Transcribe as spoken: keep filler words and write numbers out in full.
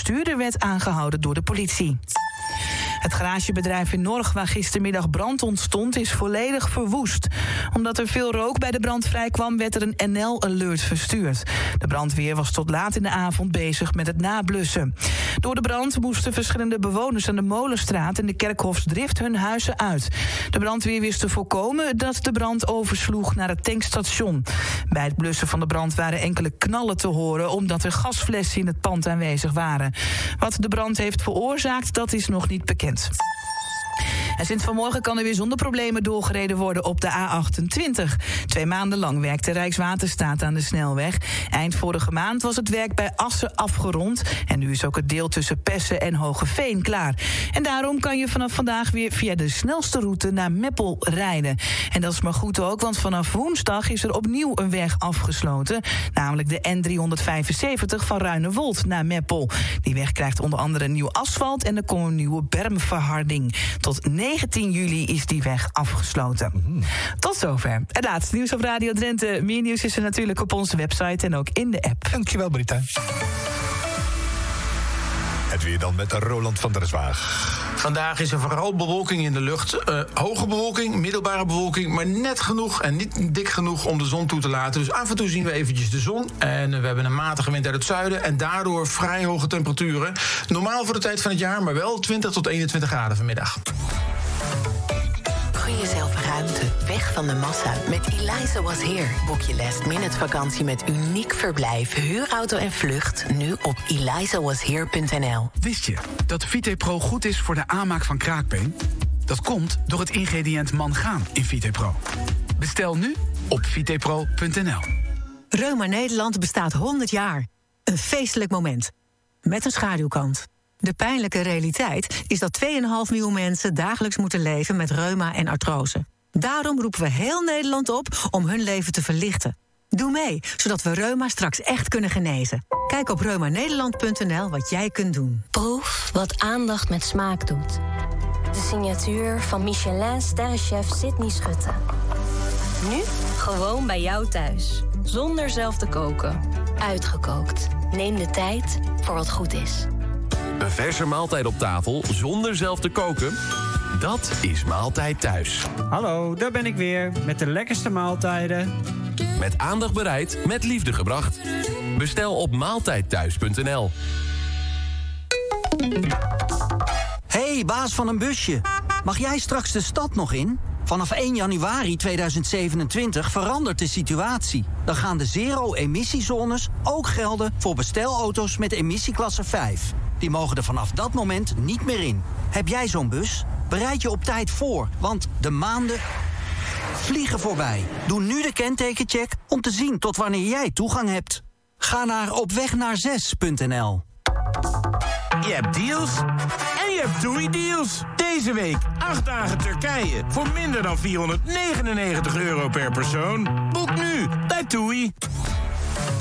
bestuurder werd aangehouden door de politie. Het garagebedrijf in Norg, waar gistermiddag brand ontstond, is volledig verwoest. Omdat er veel rook bij de brand vrijkwam, werd er een N L-alert verstuurd. De brandweer was tot laat in de avond bezig met het nablussen. Door de brand moesten verschillende bewoners aan de Molenstraat en de Kerkhofsdrift hun huizen uit. De brandweer wist te voorkomen dat de brand oversloeg naar het tankstation. Bij het blussen van de brand waren enkele knallen te horen, omdat er gasflessen in het pand aanwezig waren. Wat de brand heeft veroorzaakt, dat is nog niet bekend. En sinds vanmorgen kan er weer zonder problemen doorgereden worden op de A achtentwintig. Twee maanden lang werkte Rijkswaterstaat aan de snelweg. Eind vorige maand was het werk bij Assen afgerond. En nu is ook het deel tussen Pessen en Hogeveen klaar. En daarom kan je vanaf vandaag weer via de snelste route naar Meppel rijden. En dat is maar goed ook, want vanaf woensdag is er opnieuw een weg afgesloten. Namelijk de N driehonderdvijfenzeventig van Ruinewold naar Meppel. Die weg krijgt onder andere nieuw asfalt en er komt een nieuwe bermverharding. Tot negentien juli is die weg afgesloten. Mm-hmm. Tot zover. Het laatste nieuws op Radio Drenthe. Meer nieuws is er natuurlijk op onze website en ook in de app. Dankjewel, Brita. Het weer dan met Roland van der Zwaag. Vandaag is er vooral bewolking in de lucht. Uh, hoge bewolking, middelbare bewolking, maar net genoeg en niet dik genoeg om de zon toe te laten. Dus af en toe zien we eventjes de zon. En uh, we hebben een matige wind uit het zuiden en daardoor vrij hoge temperaturen. Normaal voor de tijd van het jaar, maar wel twintig tot eenentwintig graden vanmiddag. Gun jezelf ruimte, weg van de massa. Met Eliza Was Here boek je last minute vakantie met uniek verblijf, huurauto en vlucht nu op eliza was here punt n l. Wist je dat VitePro goed is voor de aanmaak van kraakbeen? Dat komt door het ingrediënt mangaan in VitePro. Bestel nu op vitepro punt n l. Reuma Nederland bestaat honderd jaar. Een feestelijk moment. Met een schaduwkant. De pijnlijke realiteit is dat twee komma vijf miljoen mensen dagelijks moeten leven met reuma en artrose. Daarom roepen we heel Nederland op om hun leven te verlichten. Doe mee, zodat we reuma straks echt kunnen genezen. Kijk op reuma nederland punt n l wat jij kunt doen. Proef wat aandacht met smaak doet. De signatuur van Michelin-sterrenchef Sydney Schutte. Nu gewoon bij jou thuis. Zonder zelf te koken. Uitgekookt. Neem de tijd voor wat goed is. Een verse maaltijd op tafel zonder zelf te koken? Dat is Maaltijd Thuis. Hallo, daar ben ik weer met de lekkerste maaltijden. Met aandacht bereid, met liefde gebracht. Bestel op maaltijdthuis punt n l. Hey, baas van een busje. Mag jij straks de stad nog in? Vanaf één januari tweeduizend zevenentwintig verandert de situatie. Dan gaan de zero-emissiezones ook gelden voor bestelauto's met emissieklasse vijf. Die mogen er vanaf dat moment niet meer in. Heb jij zo'n bus? Bereid je op tijd voor, want de maanden vliegen voorbij. Doe nu de kentekencheck om te zien tot wanneer jij toegang hebt. Ga naar opwegnaar6 punt n l. Je hebt deals en je hebt TUI-deals. Deze week acht dagen Turkije voor minder dan vierhonderdnegenennegentig euro per persoon. Boek nu bij TUI.